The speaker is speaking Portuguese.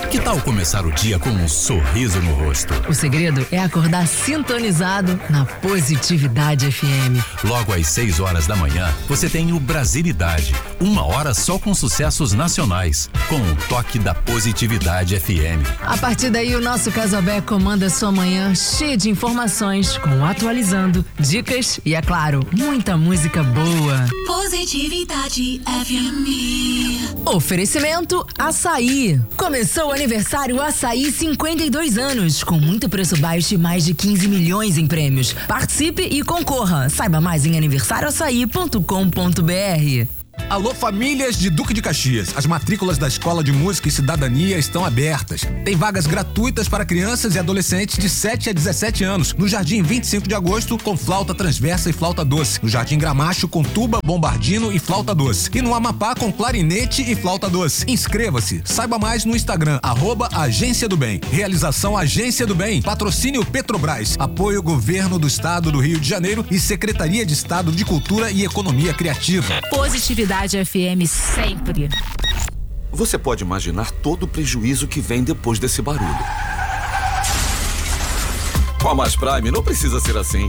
Que tal começar o dia com um sorriso no rosto? O segredo é acordar sintonizado na Positividade FM. Logo às 6 horas da manhã, você tem o Brasilidade. 1 hora só com sucessos nacionais, com um toque da Positividade FM. A partir daí, o nosso Casalbé comanda sua manhã cheia de informações, com Atualizando, dicas e, é claro, muita música boa. Positividade FM. Oferecimento Açaí. Começou o aniversário Açaí 52 anos, com muito preço baixo e mais de 15 milhões em prêmios. Participe e concorra. Saiba mais em aniversarioaçaí.com.br. Alô, famílias de Duque de Caxias. As matrículas da Escola de Música e Cidadania estão abertas. Tem vagas gratuitas para crianças e adolescentes de 7 a 17 anos. No Jardim 25 de Agosto, com flauta transversa e flauta doce. No Jardim Gramacho, com tuba, bombardino e flauta doce. E no Amapá, com clarinete e flauta doce. Inscreva-se. Saiba mais no Instagram, @Agência do Bem. Realização Agência do Bem. Patrocínio Petrobras. Apoio Governo do Estado do Rio de Janeiro e Secretaria de Estado de Cultura e Economia Criativa. Positividade FM sempre. Você pode imaginar todo o prejuízo que vem depois desse barulho. Com a Mais Prime não precisa ser assim.